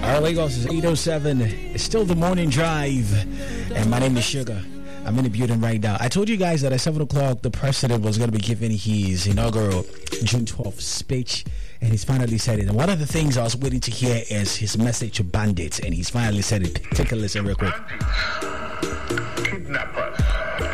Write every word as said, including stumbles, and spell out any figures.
Our Lagos is eight oh seven. It's still the morning drive. And my name is Sugar. I'm in the building right now. I told you guys that at seven o'clock, the president was going to be giving his inaugural June twelfth speech. And he's finally said it. And one of the things I was waiting to hear is his message to bandits. And he's finally said it. Take a listen real quick. Bandits, kidnappers,